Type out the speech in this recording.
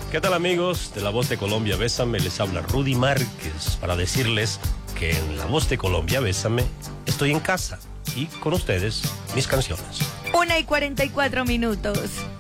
¿Qué tal, amigos de La Voz de Colombia? Bésame, les habla Rudy Márquez para decirles que en La Voz de Colombia, Bésame, estoy en casa y con ustedes mis canciones. 1:44 minutos.